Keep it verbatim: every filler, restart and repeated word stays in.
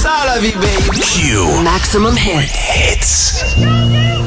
ça la vie, baby. Q. Maximum hits. Hits.